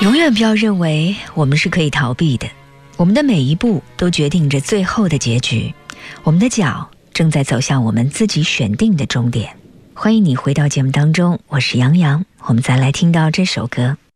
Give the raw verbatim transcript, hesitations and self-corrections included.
永远不要认为我们是可以逃避的，我们的每一步都决定着最后的结局，我们的脚正在走向我们自己选定的终点。欢迎你回到节目当中，我是杨洋，我们再来听到这首歌。